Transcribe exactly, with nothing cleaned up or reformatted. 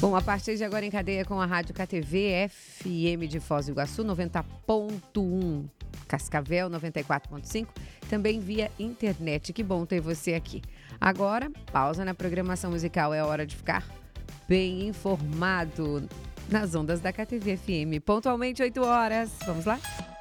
Bom, a partir de agora em cadeia com a Rádio K T V, F M de Foz do Iguaçu, noventa ponto um, Cascavel, noventa e quatro ponto cinco, também via internet. Que bom ter você aqui. Agora, pausa na programação musical, é hora de ficar bem informado nas ondas da K T V F M. Pontualmente oito horas. Vamos lá?